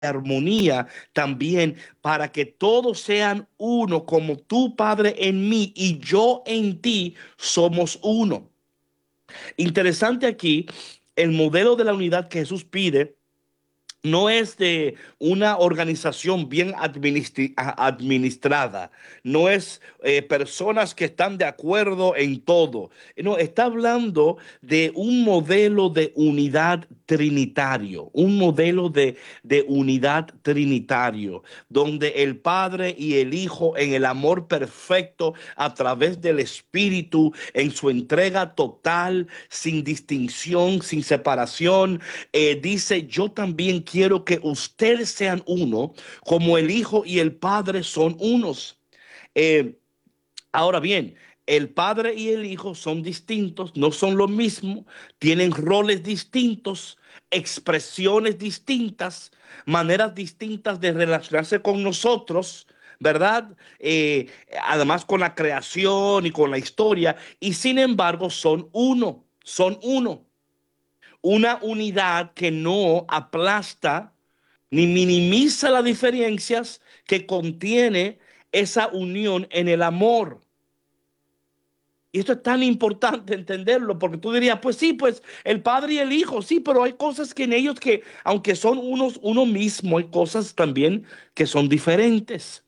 armonía también, para que todos sean uno, como tu Padre en mí y yo en ti somos uno. Interesante aquí, el modelo de la unidad que Jesús pide no es de una organización bien administrada, no es personas que están de acuerdo en todo. No, está hablando de un modelo de unidad trinitario, un modelo de unidad trinitario, donde el Padre y el Hijo en el amor perfecto a través del Espíritu, en su entrega total, sin distinción, sin separación, dice: yo también quiero que ustedes sean uno, como el Hijo y el Padre son unos. Eh, Ahora bien, el Padre y el Hijo son distintos, no son lo mismo, tienen roles distintos, expresiones distintas, maneras distintas de relacionarse con nosotros, ¿verdad? Además con la creación y con la historia, y sin embargo son uno, son uno. Una unidad que no aplasta ni minimiza las diferencias, que contiene esa unión en el amor. Y esto es tan importante entenderlo, porque tú dirías: pues sí, pues el Padre y el Hijo, sí, pero hay cosas que en ellos que, aunque son uno mismo, hay cosas también que son diferentes.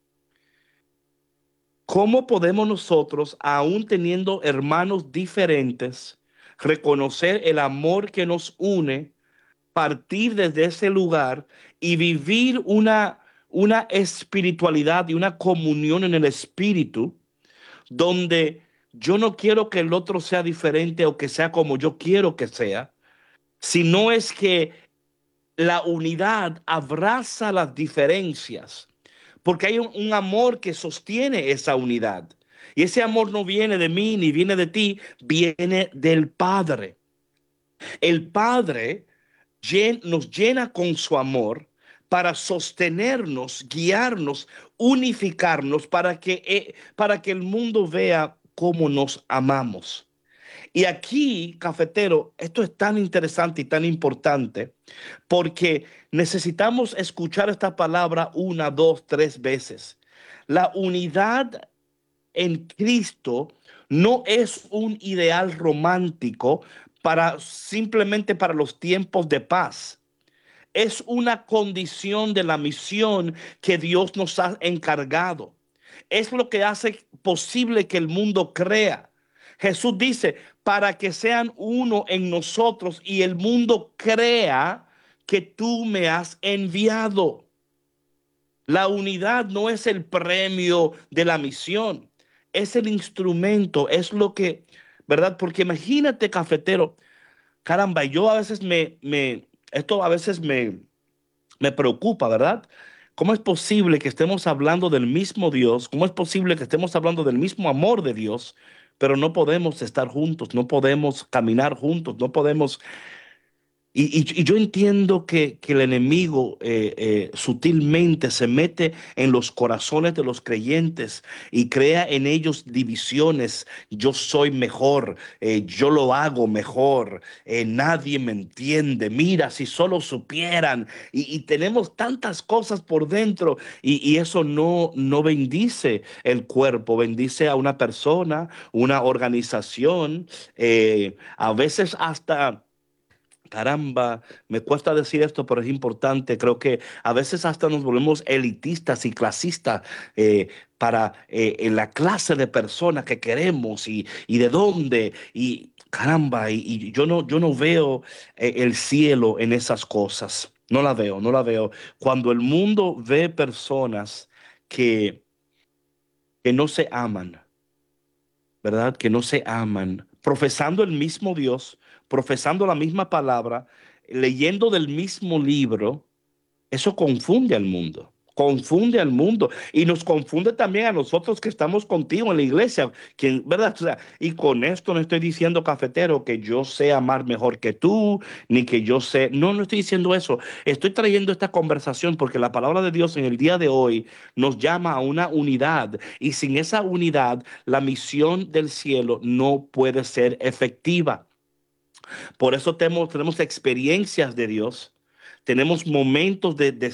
¿Cómo podemos nosotros, aún teniendo hermanos diferentes, reconocer el amor que nos une, partir desde ese lugar y vivir una espiritualidad y una comunión en el espíritu, donde yo no quiero que el otro sea diferente o que sea como yo quiero que sea, sino es que la unidad abraza las diferencias, porque hay un amor que sostiene esa unidad. Y ese amor no viene de mí ni viene de ti, viene del Padre. El Padre nos llena con su amor para sostenernos, guiarnos, unificarnos, para que el mundo vea cómo nos amamos. Y aquí, cafetero, esto es tan interesante y tan importante, porque necesitamos escuchar esta palabra una, dos, tres veces. La unidad en Cristo no es un ideal romántico para simplemente para los tiempos de paz. Es una condición de la misión que Dios nos ha encargado. Es lo que hace posible que el mundo crea. Jesús dice: para que sean uno en nosotros y el mundo crea que tú me has enviado. La unidad no es el premio de la misión, es el instrumento, es lo que, ¿verdad? Porque imagínate, cafetero, caramba, yo a veces esto a veces me preocupa, ¿verdad? ¿Cómo es posible que estemos hablando del mismo Dios? ¿Cómo es posible que estemos hablando del mismo amor de Dios, pero no podemos estar juntos, no podemos caminar juntos, no podemos... Y yo entiendo que el enemigo sutilmente se mete en los corazones de los creyentes y crea en ellos divisiones. Yo soy mejor, yo lo hago mejor, nadie me entiende. Mira, si solo supieran. Y tenemos tantas cosas por dentro, y eso no bendice el cuerpo, bendice a una persona, una organización, a veces hasta... Caramba, me cuesta decir esto, pero es importante. Creo que a veces hasta nos volvemos elitistas y clasistas, para en la clase de personas que queremos y de dónde. Y caramba, y yo no veo el cielo en esas cosas. No la veo, no la veo. Cuando el mundo ve personas que, que no se aman, ¿verdad? Que no se aman, profesando el mismo Dios, profesando la misma palabra, leyendo del mismo libro, eso confunde al mundo. Confunde al mundo y nos confunde también a nosotros que estamos contigo en la iglesia, ¿verdad? O sea, y con esto no estoy diciendo, cafetero, que yo sé amar mejor que tú, ni que yo sé, no estoy diciendo eso. Estoy trayendo esta conversación porque la palabra de Dios en el día de hoy nos llama a una unidad, y sin esa unidad, la misión del cielo no puede ser efectiva. Por eso tenemos experiencias de Dios. tenemos momentos de